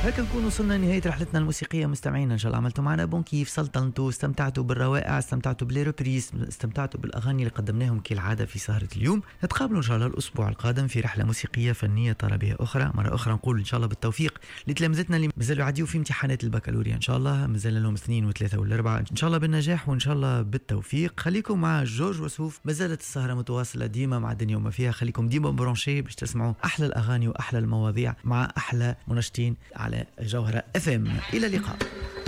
هيك نكون وصلنا لنهاية رحلتنا الموسيقية مستمعينا. إن شاء الله عملتوا معنا بون كيف، سلطنتوا، استمتعتوا بالروائع، استمتعتوا بالريبريز، استمتعتوا بالأغاني اللي قدمناهم كالعادة في سهرة اليوم. نتقابلوا إن شاء الله الأسبوع القادم في رحلة موسيقية فنية طربية أخرى. مرة أخرى نقول إن شاء الله بالتوفيق لتلامذتنا اللي مازالوا يعديوا في امتحانات البكالوريا. إن شاء الله مازال لهم 2 و3 و4، إن شاء الله بالنجاح وإن شاء الله بالتوفيق. خليكم مع جورج وسوف، مازالت السهرة متواصلة ديما مع الدنيا وما فيها. خليكم ديما برونشي باش تسمعوا أحلى الأغاني وأحلى المواضيع مع أحلى منشطين على جوهرة FM. إلى اللقاء.